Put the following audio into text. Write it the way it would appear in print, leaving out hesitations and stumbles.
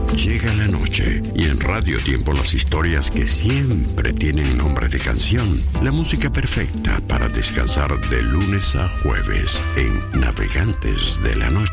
Llega la noche y en Radio Tiempo las historias que siempre tienen nombre de canción. La música perfecta para descansar de lunes a jueves en Navegantes de la Noche.